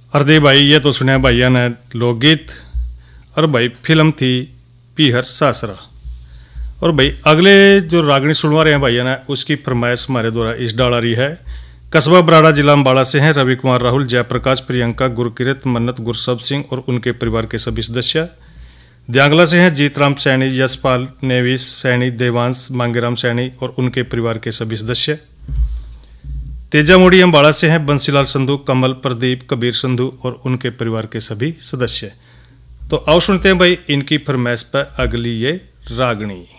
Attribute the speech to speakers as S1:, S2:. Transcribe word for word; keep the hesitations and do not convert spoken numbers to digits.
S1: अरे भाई ये तो सुना भैया ने लोकगीत। और भाई फिल्म थी पीहर सासरा। और भाई अगले जो रागनी सुनवा रहे हैं भैया ने उसकी फरमाइश हमारे द्वारा इस डाला रही है। कस्बा बराड़ा जिला अम्बाड़ा से हैं रवि कुमार, राहुल, जयप्रकाश, प्रियंका, गुरकिरत, मन्नत, गुरसब सिंह और उनके परिवार के सभी सदस्य। द्यांगला से हैं जीतराम सैनी, यशपाल, नेविस सैनी, देवांश, मांगेराम सैनी और उनके परिवार के सभी सदस्य। तेजामुड़ी अम्बाड़ा से हैं बंसीलाल संधू, कमल, प्रदीप, कबीर संधू और उनके परिवार के सभी सदस्य। तो आओ सुनते हैं भाई इनकी फरमाइश पर अगली ये रागनी।